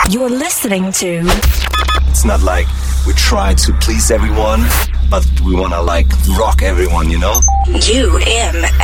You're listening to... It's not like we try to please everyone, but we want to like rock everyone, you know? UM